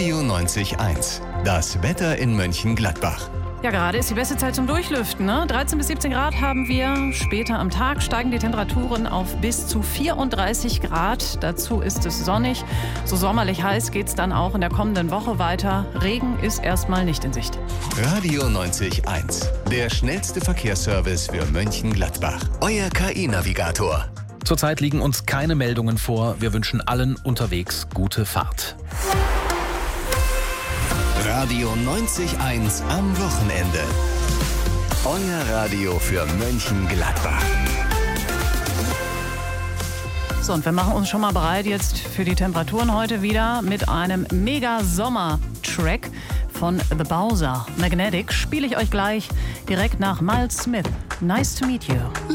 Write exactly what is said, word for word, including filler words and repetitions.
Radio neunzig eins. Das Wetter in Mönchengladbach. Ja, gerade ist die beste Zeit zum Durchlüften. Ne? dreizehn bis siebzehn Grad haben wir. Später am Tag steigen die Temperaturen auf bis zu vierunddreißig Grad. Dazu ist es sonnig. So sommerlich heiß geht es dann auch in der kommenden Woche weiter. Regen ist erstmal nicht in Sicht. Radio neunzig eins. Der schnellste Verkehrsservice für Mönchengladbach. Euer K I-Navigator. Zurzeit liegen uns keine Meldungen vor. Wir wünschen allen unterwegs gute Fahrt. Radio neunzig eins am Wochenende. Euer Radio für Mönchengladbach. So, und wir machen uns schon mal bereit jetzt für die Temperaturen heute wieder mit einem Mega-Sommer-Track von The Bowser. Magnetic spiele ich euch gleich direkt nach Miles Smith. Nice to meet you.